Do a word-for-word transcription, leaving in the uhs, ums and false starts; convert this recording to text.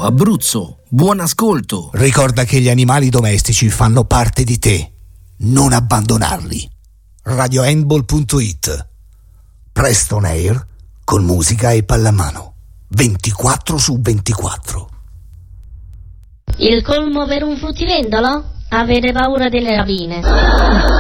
Abruzzo, buon ascolto. Ricorda che gli animali domestici fanno parte di te. Non abbandonarli. radio handball punto it. Preston Air con musica e pallamano. ventiquattro su ventiquattro. Il colmo per un fruttivendolo? Avere paura delle rapine.